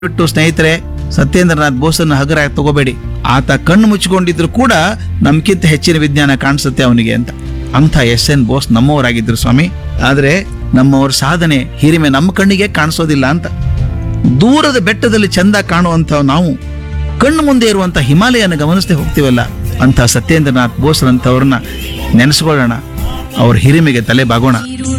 ಬಿಟ್ಟು ಸ್ನೇಹಿತರೆ, ಸತ್ಯೇಂದ್ರನಾಥ್ ಬೋಸನ್ನ ಹಗರಾಗಿ ತಗೋಬೇಡಿ. ಆತ ಕಣ್ಣು ಮುಚ್ಚಿಕೊಂಡಿದ್ರು ಕೂಡ ನಮ್ಗಿಂತ ಹೆಚ್ಚಿನ ವಿಜ್ಞಾನ ಕಾಣಿಸುತ್ತೆ ಅವನಿಗೆ ಅಂತ. ಅಂಥ ಎಸ್.ಎನ್. ಬೋಸ್ ನಮ್ಮವರಾಗಿದ್ರು ಸ್ವಾಮಿ. ಆದ್ರೆ ನಮ್ಮವ್ರ ಸಾಧನೆ ಹಿರಿಮೆ ನಮ್ಮ ಕಣ್ಣಿಗೆ ಕಾಣಿಸೋದಿಲ್ಲ ಅಂತ. ದೂರದ ಬೆಟ್ಟದಲ್ಲಿ ಚಂದ ಕಾಣುವಂಥ ನಾವು ಕಣ್ಣು ಮುಂದೆ ಇರುವಂತ ಹಿಮಾಲಯನ ಗಮನಿಸದೆ ಹೋಗ್ತೀವಲ್ಲ, ಅಂತ ಸತ್ಯೇಂದ್ರನಾಥ್ ಬೋಸ್ರಂಥವ್ರನ್ನ ನೆನೆಸ್ಕೊಳ್ಳೋಣ, ಅವ್ರ ಹಿರಿಮೆಗೆ ತಲೆ ಬಾಗೋಣ.